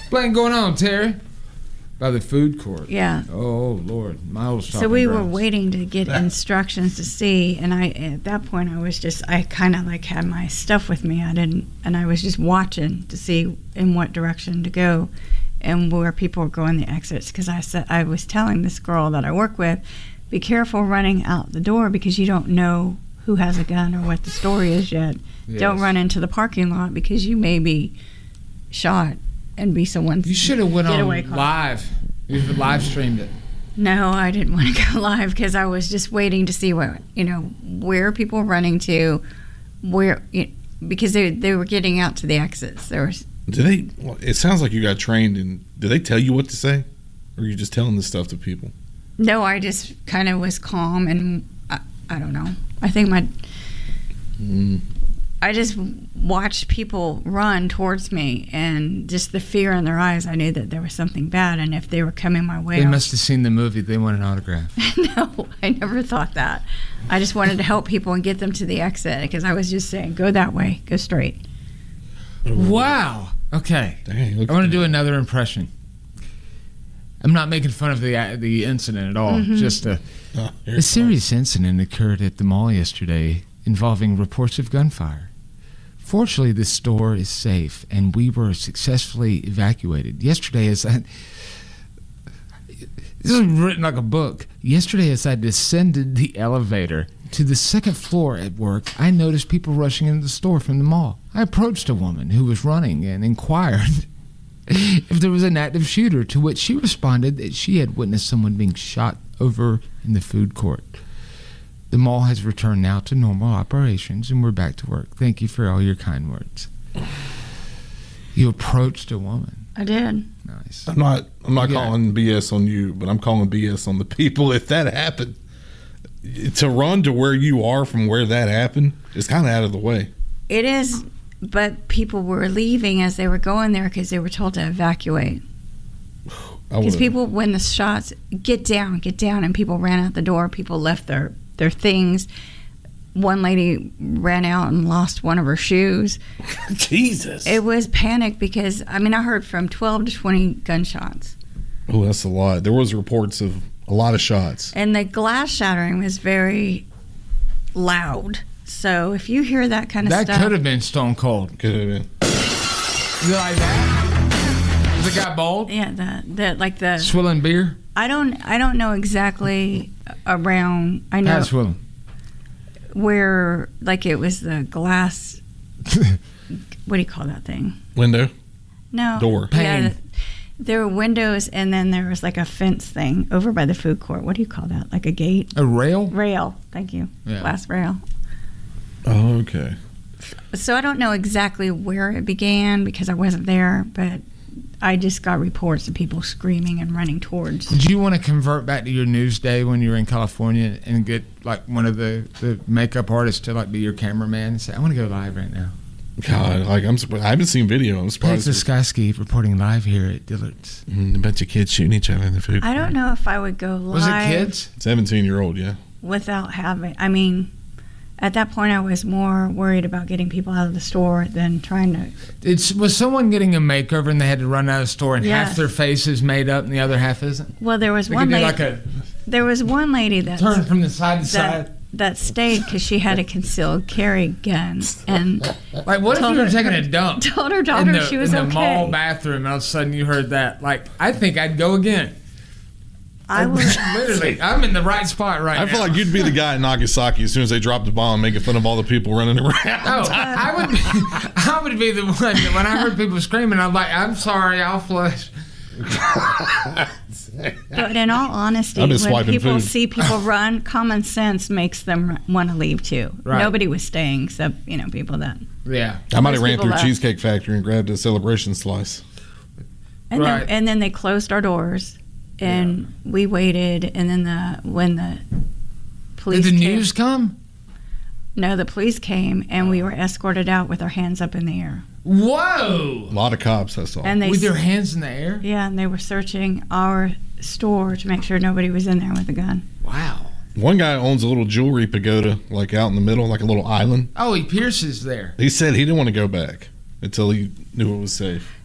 Playing going on, Terry? By the food court. Yeah. Oh, Lord. Miles So we were waiting to get instructions to see, and at that point I kind of like had my stuff with me. I was just watching to see in what direction to go and where people were going the exits, because I was telling this girl that I work with, be careful running out the door because you don't know who has a gun or what the story is yet. Yes. Don't run into the parking lot because you may be shot and be someone's. You should have went on car. live. You should have live streamed it. No, I didn't want to go live because I was just waiting to see where people were running to, because they were getting out to the exits. It sounds like you got trained, and did they tell you what to say, or are you just telling this stuff to people? No, I just kind of was calm, and I don't know. I think I just watched people run towards me, and just the fear in their eyes, I knew that there was something bad, and if they were coming my way... They must have seen the movie. They want an autograph. No, I never thought that. I just wanted to help people and get them to the exit, because I was just saying, go that way, go straight. Wow. Okay. Dang, I want to do another impression. I'm not making fun of the incident at all. Mm-hmm. Just a serious incident occurred at the mall yesterday involving reports of gunfire. Fortunately, the store is safe, and we were successfully evacuated. Yesterday, this is written like a book. Yesterday, as I descended the elevator to the second floor at work, I noticed people rushing into the store from the mall. I approached a woman who was running and inquired if there was an active shooter, to which she responded that she had witnessed someone being shot over in the food court. The mall has returned now to normal operations, and we're back to work. Thank you for all your kind words. You approached a woman. I did. Nice. I'm not calling BS on you, but I'm calling BS on the people. If that happened, to run to where you are from where that happened is kind of out of the way. It is, but people were leaving as they were going there because they were told to evacuate. Because people, when the shots, get down, and people ran out the door. People left their things. One lady ran out and lost one of her shoes. Jesus. It was panic because, I heard from 12 to 20 gunshots. Oh, that's a lot. There was reports of a lot of shots. And the glass shattering was very loud. So if you hear that kind of stuff... That could have been Stone Cold. Could have been. Is it like that? Was the guy bald? Yeah, the... Swilling beer? I don't know exactly around... I know... How's swilling? Where, it was the glass... what do you call that thing? Window? No. Door. Pane. Yeah, there were windows, and then there was a fence thing over by the food court. What do you call that? Like a gate? A rail? Rail. Thank you. Yeah. Glass rail. Oh, okay. So I don't know exactly where it began because I wasn't there, but I just got reports of people screaming and running towards. Did you want to convert back to your news day when you were in California and get one of the makeup artists to be your cameraman and say, I want to go live right now? God, I'm surprised. I haven't seen video. I'm surprised. Texas Skyski reporting live here at Dillard's. A bunch of kids shooting each other in the food court. I don't know if I would go live. Was it kids? 17-year-old, yeah. Without having, at that point I was more worried about getting people out of the store than trying to... Was someone getting a makeover and they had to run out of the store and Yes. half their face is made up and the other half isn't? Well, there was They one could do lady... There was one lady that... turn from the side to side. That stayed because she had a concealed carry gun, and what if you were taking a dump? Told her daughter she was okay. In the mall bathroom, and all of a sudden you heard that. I think I'd go again. I was literally. I'm in the right spot right now. I feel like you'd be the guy in Nagasaki as soon as they dropped the bomb, making fun of all the people running around. Oh, I would be the one that when I heard people screaming, I'm like, I'm sorry, I'll flush. But in all honesty, when people see people run, common sense makes them want to leave too. Right. Nobody was staying except people that. Yeah, I might have ran through left. Cheesecake Factory and grabbed a Celebration slice. And Right. then they closed our doors, and we waited. And then when the police Did the came, news come? No, the police came, and we were escorted out with our hands up in the air. Whoa! A lot of cops, I saw. And they With your hands in the air? Yeah, and they were searching our store to make sure nobody was in there with a gun. Wow. One guy owns a little jewelry pagoda, out in the middle, like a little island. Oh, he pierces there. He said he didn't want to go back until he knew it was safe.